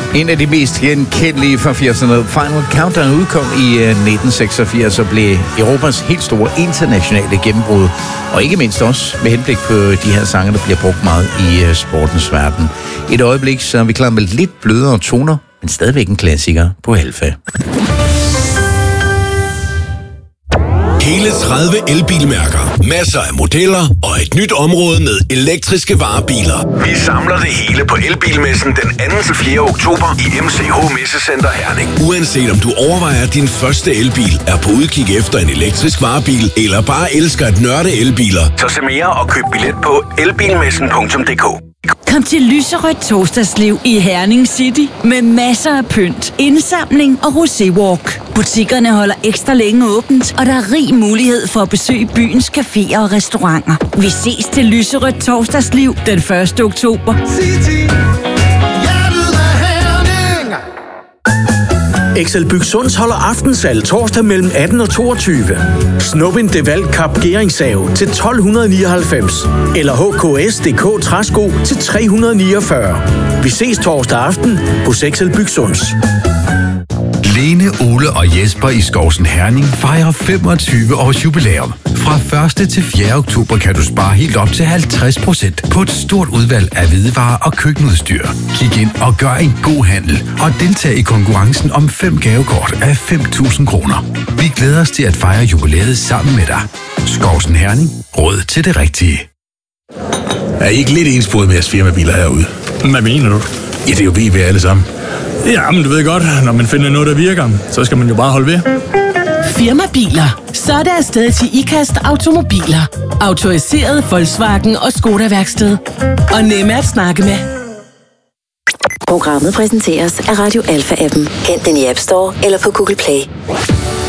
En af de mest genkendelige fra 80'erne, Final Countdown, udkom i 1986 og blev Europas helt store internationale gennembrud. Og ikke mindst også med henblik på de her sange, der bliver brugt meget i sportens verden. Et øjeblik, så er vi klar med lidt blødere toner, men stadigvæk en klassiker på Alfa. Hele 30 elbilmærker, masser af modeller og et nyt område med elektriske varebiler. Vi samler det hele på Elbilmessen den 2. til 4. oktober i MCH Messecenter Herning. Uanset om du overvejer din første elbil, er på udkig efter en elektrisk varebil, eller bare elsker at nørde elbiler, så se mere og køb billet på elbilmessen.dk. Kom til lyserødt torsdagsliv i Herning City med masser af pynt, indsamling og roséwalk. Butikkerne holder ekstra længe åbent, og der er rig mulighed for at besøge byens caféer og restauranter. Vi ses til lyserødt torsdagsliv den 1. oktober. XL Byg Sunds holder aftenssalg torsdag mellem 18 og 22. Snup en DeWalt Kap Geringssav til 1299. Eller HKS.dk træsko til 349. Vi ses torsdag aften hos XL Byg Sunds. Lene, Ole og Jesper i Skovsen Herning fejrer 25 års jubilæum. Fra 1. til 4. oktober kan du spare helt op til 50% på et stort udvalg af hvidevarer og køkkenudstyr. Kig ind og gør en god handel og deltag i konkurrencen om 5 gavekort af 5.000 kroner. Vi glæder os til at fejre jubilæet sammen med dig. Skovsen Herning. Råd til det rigtige. Er I ikke lidt ensproget med jeres firmabiler herude? Hvad mener du? Ja, det er jo vi alle sammen. Ja, men du ved godt, når man finder noget, der virker, så skal man jo bare holde ved. Firmabiler. Så er det afsted til IKAST Automobiler. Autoriseret Volkswagen og Skoda-værksted. Og nemme at snakke med. Programmet præsenteres af Radio Alfa-appen. Hent den i App Store eller på Google Play.